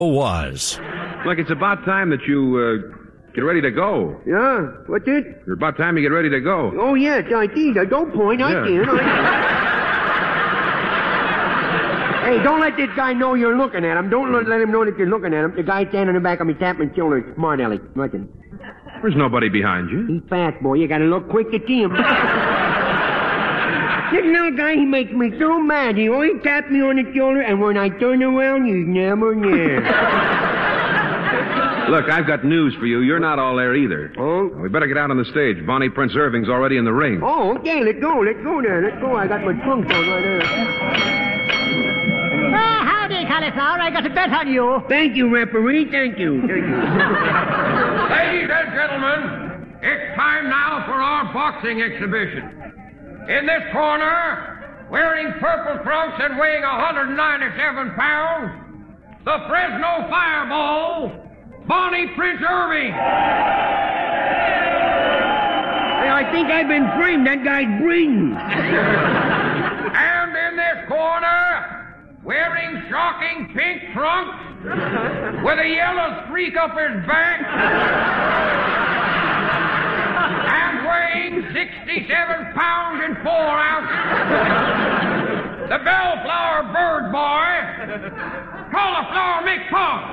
was. Look, it's about time that you get ready to go. Yeah? What's it? It's about time you get ready to go. Oh, yes, I did. Don't point. I can. Hey, don't let this guy know you're looking at him. Don't let him know that you're looking at him. The guy standing in the back of me tapping his shoulder. Smart Alex. Nothing. There's nobody behind you. He's fast, boy. You gotta look quick to see him. This little guy, he makes me so mad. He always taps me on the shoulder, and when I turn around, he's never near. Look, I've got news for you. You're not all there either. Oh? We better get out on the stage. Bonnie Prince Irving's already in the ring. Oh, okay. Let's go. Let's go there. Let's go. I got my trunks on right there. Howdy, Cauliflower. I got a bet on you. Thank you, referee. Thank you. Thank you. Ladies and gentlemen, it's time now for our boxing exhibition. In this corner, wearing purple trunks and weighing 197 pounds, the Fresno Fireball, Bonnie Prince Irving. Hey, I think I've been framed. That guy's breathing. And in this corner, wearing shocking pink trunks with a yellow streak up his back and weighing 67 pounds and 4 ounces, the Bellflower Bird Boy, Cauliflower McPuff.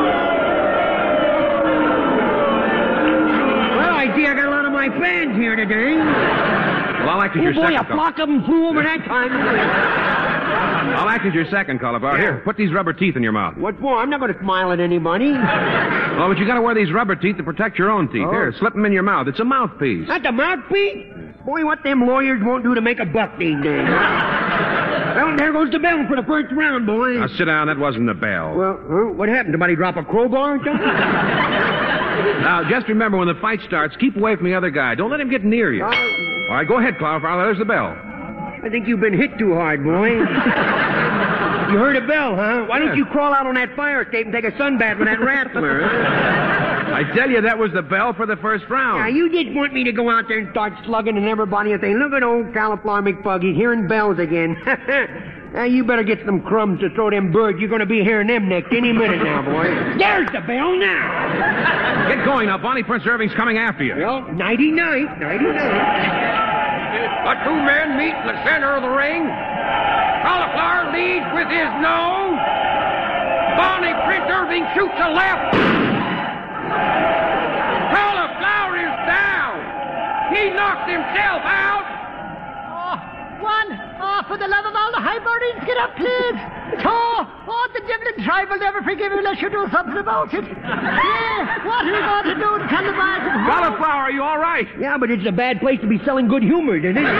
Well, I see I got a lot of my fans here today. Well, I'll act as your Oh, boy, second. a flock of them flew over that time. I'll act as your second, Cauliflower. Here, put these rubber teeth in your mouth. What for? I'm not going to smile at anybody. Oh, but you got to wear these rubber teeth to protect your own teeth. Oh. Here, slip them in your mouth. It's a mouthpiece. That's a mouthpiece? Boy, what them lawyers won't do to make a buck these days. Well, there goes the bell for the first round, boy. Now, sit down. That wasn't the bell. Well, what happened? Somebody drop a crowbar or something? Now, just remember, when the fight starts, keep away from the other guy. Don't let him get near you. All right, go ahead, Cauliflower. There's the bell. I think you've been hit too hard, boy. You heard a bell, huh? Why don't you crawl out on that fire escape and take a sunbath with that wrestler? I tell you, that was the bell for the first round. Now, you just want me to go out there and start slugging and everybody and say, look at old Cauliflower McPug, he's hearing bells again. Now, you better get some crumbs to throw them birds. You're going to be hearing them next any minute now, boy. There's the bell now. Get going now. Bonnie Prince Irving's coming after you. Well, nighty-night, nighty-night. The two men meet in the center of the ring. Cauliflower leads with his nose. Bonnie Prince Irving shoots a left. Cauliflower is down. He knocked himself out. For the love of all the Highburyans, get up, please. The devil and tribe will never forgive you unless you do something about it. Yeah, what are we going to do to tell the boys? Cauliflower, are you all right? Yeah, but it's a bad place to be selling good humor, isn't it?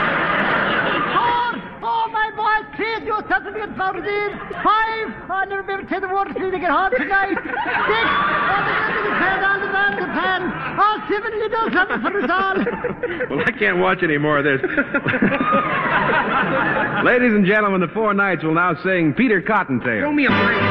My boys, please do something to get voted in. 5, I'll never be able to take the water till they get home tonight. 6, on the van, the pan. 7, you do something for us all. Well, I can't watch any more of this. Ladies and gentlemen, the Four Knights will now sing Peter Cottontail. Throw me a blanket.